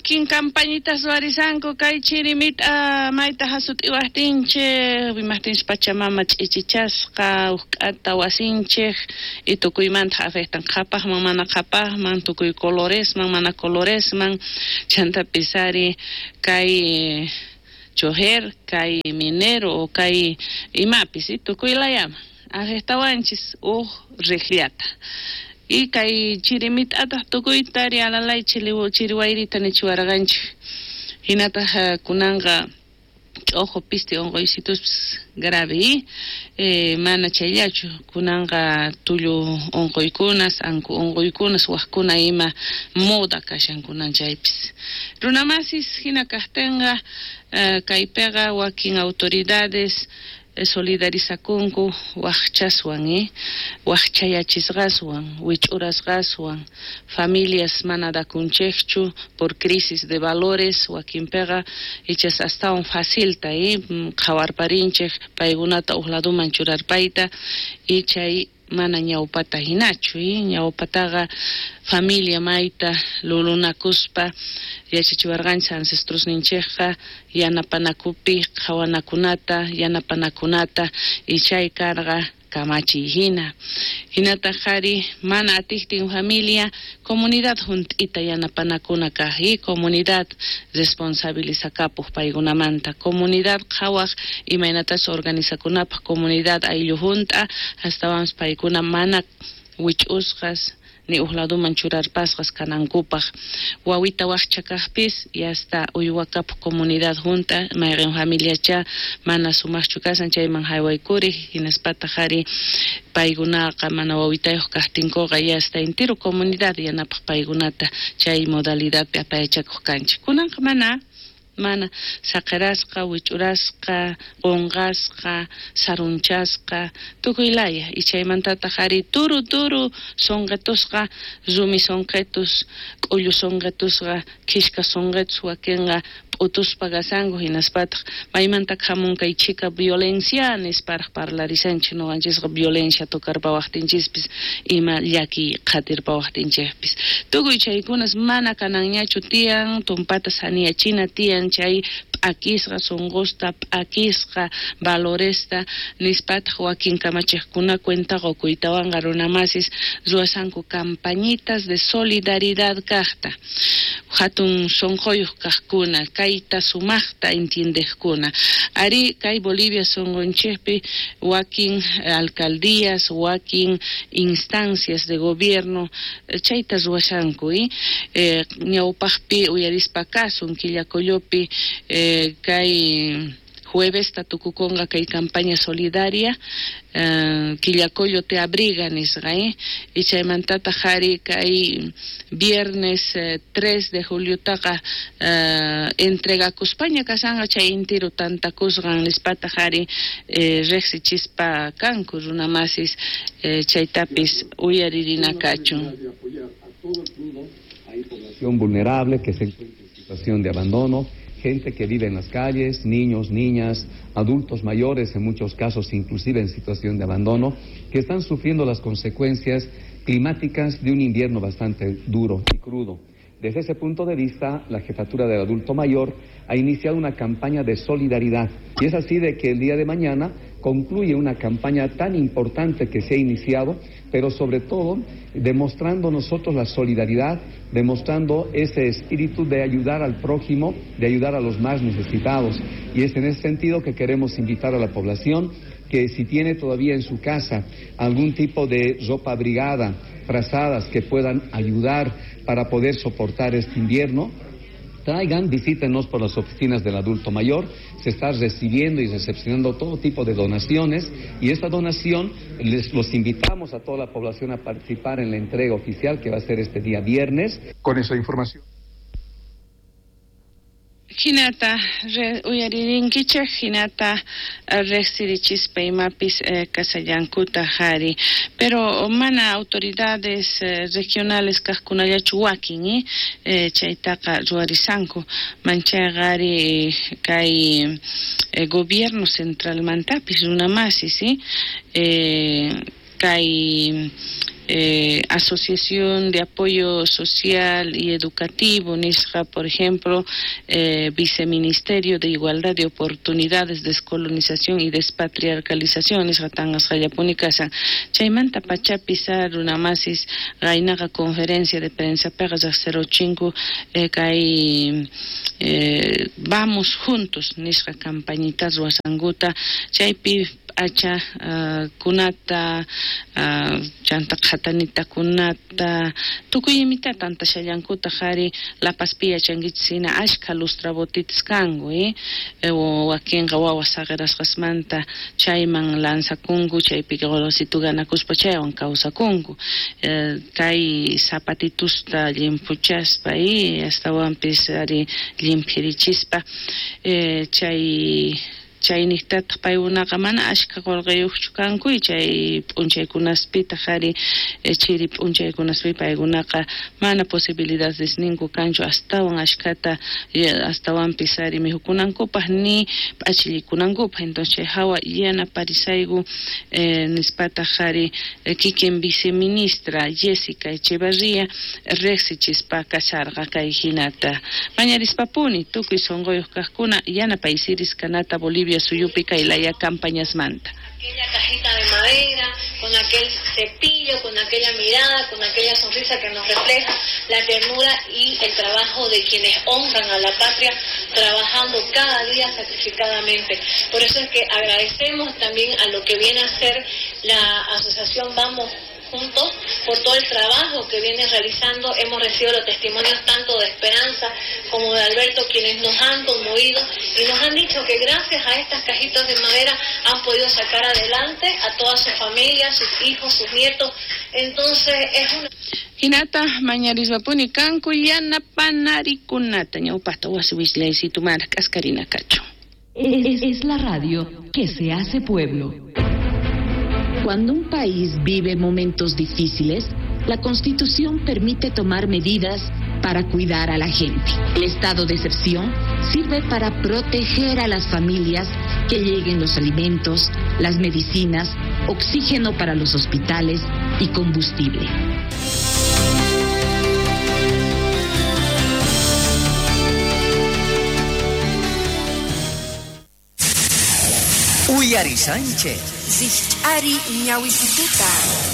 wakin campañitas varisanko kay chirimit mayta hasut iwahtinche wimahtins pachamama ch'ichichasqa uk'ata wasinchej y tukuymanta afectan qhapaqman mana qhapaqman tukuy coloresman mana coloresman chanta pisari kay chofer kay minero o kay imapis tukuylayama afectawanchis riqllata y kay chirimit ataq tukuytari alalay chiriwayrita nichiwarqanchik hinata kunanqa ojo pisti onqoysitus grave mana chayllachu kunanqa tullu onqoykunas anku onqoykunas waqkuna ima moda kashan kunan chaypis runamasis hina kaqtinqa kaypiqa wakin autoridades solidarizakunku waqchaswan waqchayachisqaswan wich'urasqaswan familias mana dakunchekchu por crisis de valores wakinpiqa ichas astawan facilta qhawarparinchik paykunata uqladuman churarpayta y chay mana ñawpata hinachu ñawpataqa familia mayta lulunakuspa yachachiwarqanchik ancestrosninchikqa yanapanakupi qhawanakunata yanapanakunata y chay karqa kamachiy hinata qhari mana atijtin familia comunidad junt'ita yanapanakuna kaq y comunidad responsabilizakapuq paykunamanta comunidad qhawaq imaynatas organizakunapaq comunidad ayllu junt'a hastawanpas paykuna mana wich'usqas ni uqladuman churarpasqas kanankupaq wawita waqchakaqpis y hasta uywakapuq comunidad junta mayqin familiacha mana sumaqchu kasan chayman haywaykuri hinaspata qhari paykunaqa mana wawitayuq kaqtinkuqa y hasta entero comunidad yanapaq paykunata chay modalidadpi apayachakuq kanchik kunanqa mana saqirasqa wich'urasqa qunqasqa sarunchasqa tukuylaya y chaymantata qhari turu sonqetusqa rumi sonqetus k'ullu sonqetusqa khishka sonqetus wakinqa p'utuspa qasanku hinaspataq maymanta hamunkaychika violencia nisparaq parlarisanchik nuqanchisqa violencia tukarpawaqtinchispis ima llaki qatirpawaqtinchikpis tukuy chaykunas mana kananñachu tiyan tumpata saniyachina tiyan chay p'akisqa sunqusta p'akisqa valoresta nispataq wakin kamachiqkuna cuenta qukuytawanqa runamasis ruwasanku campañitas de solidaridad kaqta hatun sunquyuq kaqkuna kayta sumaqta entiendeqkuna ari kay Bolivia sunqunchikpi wakin alcaldías wakin instancias de gobierno chayta ruwashanku ñawpaqpi uyarispa kasun killakullupi kay jueves tukukunqa kay campaña solidaria killakullu te abriga nisqa y chaymantata qhari kay viernes 3 de juliutaqa entregakuspaña kasanqa chay entero tantakusqan nispata qhari riqsichispa kanku runamasis chaytapis uyaririnacachu. Hay población vulnerable que se encuentra en situación de abandono, gente que vive en las calles, niños, niñas, adultos mayores, en muchos casos inclusive en situación de abandono, que están sufriendo las consecuencias climáticas de un invierno bastante duro y crudo. Desde ese punto de vista, la Jefatura del Adulto Mayor ha iniciado una campaña de solidaridad y es así de que el día de mañana concluye una campaña tan importante que se ha iniciado, pero sobre todo demostrando nosotros la solidaridad, demostrando ese espíritu de ayudar al prójimo, de ayudar a los más necesitados. Y es en ese sentido que queremos invitar a la población que si tiene todavía en su casa algún tipo de ropa abrigada, frazadas que puedan ayudar para poder soportar este invierno, traigan, visítenos por las oficinas del adulto mayor. Se está recibiendo y recepcionando todo tipo de donaciones y esta donación los invitamos a toda la población a participar en la entrega oficial que va a ser este día viernes. Con esa información. Hinata uyaririnkichik hinata reqsirichispa imapis kasallankuta qhari pero mana autoridades regionales kaqkunallachu wakin chaytaqa ruwarisanku manchay qhari kay gobierno centralmantapis runamasis kay Asociación de Apoyo Social y Educativo, NISJA, por ejemplo, Viceministerio de Igualdad de Oportunidades, Descolonización y Despatriarcalización, NISJA Tangas Jayapunikasan, Chaimanta Pachapisar, una masis, Gainaga Conferencia de Prensa, Pegas 05, vamos juntos, NISJA Campañitas, Wasanguta, Chaipi, Acha, Kunata, Chanta Hatanita Kunata, Tukuyimita, Tanta Shayankuta Hari, La Paspia Changitsina, Ashka Lustra Botitskango, o Akin Gawa Sagaras Rasmanta, Chaiman Lanza Kungu, Chaipigolo Situgana Kuspachewan, Causa Kungu, Kai Zapatitusta Limpuchaspa, hasta Wampis Ari Limpirichispa, Chaynihtat payunaqa mana ashka qullqiyuqchu kanku chay p'unchaykunaspita qhari chiri p'unchaykunaspi paykunaqa mana posibilidades ninku kanchu astawan ashkata astawanpis ari mihukunankupaq ni p'achillikunankupaq. Entonces chay hawa yanaparisayku nispata qhari kikin viceministra Jessica Echevarría riqsichispa kasharqa kay hinata mañarispapuni tukuy sunquyuq kaqkuna yanapaysiris kanata Bolivia Suyupica y la campañas manta. Aquella cajita de madera, con aquel cepillo, con aquella mirada, con aquella sonrisa que nos refleja la ternura y el trabajo de quienes honran a la patria, trabajando cada día sacrificadamente. Por eso es que agradecemos también a lo que viene a ser la asociación Vamos Juntos por todo el trabajo que viene realizando. Hemos recibido los testimonios tanto de Esperanza como de Alberto, quienes nos han conmovido y nos han dicho que gracias a estas cajitas de madera han podido sacar adelante a toda su familia, sus hijos, sus nietos. Entonces es una... Hinata mañariswapuni kanku yanapanarikunata ñawpaqta wasiwislaysitumara kaskarina kachu. Es la radio que se hace pueblo. Cuando un país vive momentos difíciles, la Constitución permite tomar medidas para cuidar a la gente. El estado de excepción sirve para proteger a las familias, que lleguen los alimentos, las medicinas, oxígeno para los hospitales y combustible. Uyari Sánchez. Zich'ari ñawisituta.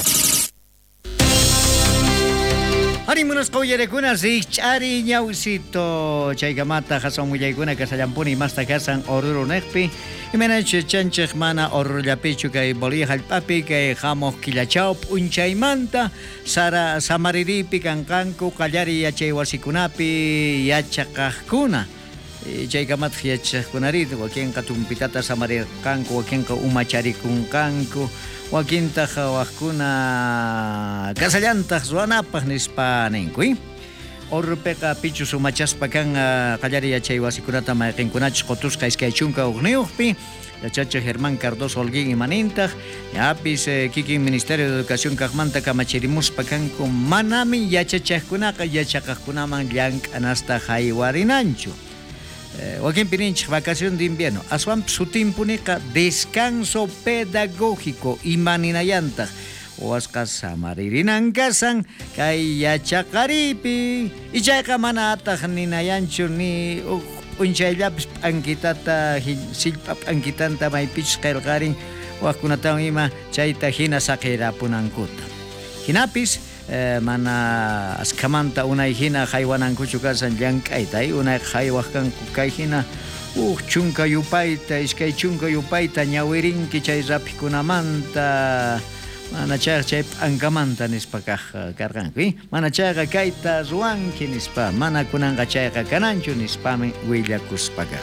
Harimunos qawillaykuna zich'ari ñawisito chaykamata hasan willaykuna kasallampuni masta kasan Oruro niqpi imanach chanchiq mana Orurullapichu kay Bolivia hallp'api kay hamuq killachaw p'unchaymanta samariripi kanqanku qallari yachay wasikunapi yachaqaqkuna chaykamata yachaqkunarito wakinqa tumpitata samarirqanku wakinqa umacharikunqanku wakinta waqkuna kasallantaq ruwanapaq nispa ninku Orurupiqa pichu sumachaspa kan qallari yachay wasikunata mayqinkunachus qutusqa iskay chunka uqniyuqpi yachachiq Germán Cardoso Holguín imanintaq yapis kikin Ministerio de Educación kaqmanta kamachirimuspa kanku manami yachachiqkunaqa yachaqaqkunaman llank'anasta haywarinanchu. Joaquín Pirinch, vacación de invierno. Aswamp sutimpunica descanso pedagógico y maninayanta. Oasca samaririnancasan, kay yachaqaripi. Y chayqa mana ataq ninayanchu ni unchaylapis p'ankitata sillp'ap p'ankitanta maypich qillqarin waqkunatawan ima chayta hina saqirapunankuta. Hinapis mana askamanta unay hina haywanankuchu kasan llank'ayta unay haywaqkanku kay hina chunka yupayta iskay chunka yupayta ñawirinki chay rapikunamanta mana chayqa chay p'ankamanta nispa kaq karqanku mana chayqa kayta ruwanki nispa mana kunanqa chayqa kananchu nispami willakuspaqa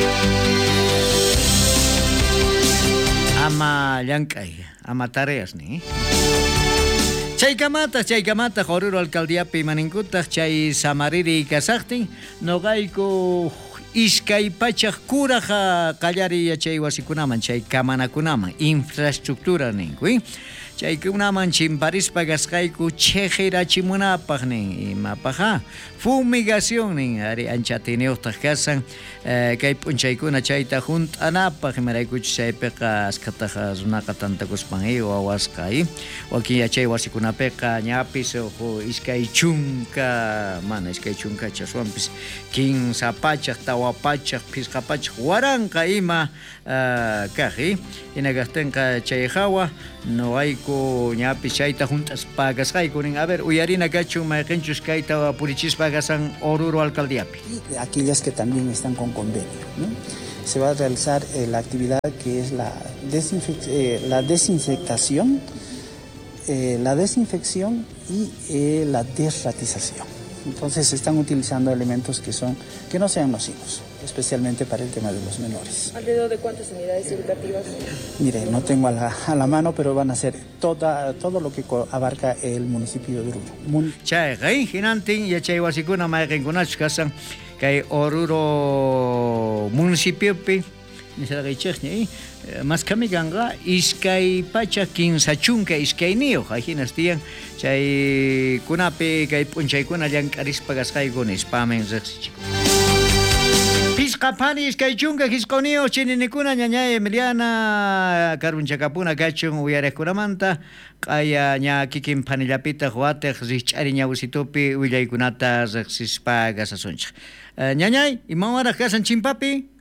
ama llank'ay ama tareas ni Chaykamata Oruro alcaldiapi maninkutaq chay samariri kasaqtin noqayku iskay pachaq kuraqa qallari yachay wasikunaman chay kamanakunaman infraestructura ninku chaykunaman chimparispa gasqayku chejirachimunapaq nin imapaqa fumigación nin ari ancha tiniyuqtaq kasan kay p'unchaykuna chayta junt'anapaq imaraykuchus chaypiqa askataqa runaqa tantakuspan wawasqa wakin yachay wasikunapiqa ñapis iskay chunka mana iskay chunka chaswanpis kinsapachaq tawapachaq pisqapachaq waranqa ima kaji inagahtenqa chay hawa no hayku ñapis chayta juntas pagasqayku nin a ver uyarina kachun mayqinchus kayta purichispa gasan Oruro alcaldiapi aquellas que también están con convenio, ¿no? Se va a realizar la actividad que es la desinfectación, la desinfección y la desratización. Entonces se están utilizando elementos que no sean nocivos, especialmente para el tema de los menores. ¿Alrededor de cuántas unidades educativas? Mire, no tengo a la mano, pero van a ser todo lo que abarca el municipio de Oruro. Chay, hinantin yachay wasikuna mayqinkunachus kasan kay Oruro municipiopi nisaraqaychaqña maskami kanqa iskay pacha kinsa chunka iskayniyuq ahinas tiyan chay kunapi kay p'unchaykuna llank'arispa gasqaykuna ispamen riqsichikun pisqapani iskay chunka hisquniyuq chininikuna ñañay Emiliana karunchakapuna kachun uyariqkunamanta q'aya ña kikin phanillapitaq watiq riqch'ari ñawsitupi willaykunata riqsispa gasasunchik ñañay imawaraq kasan chimpapi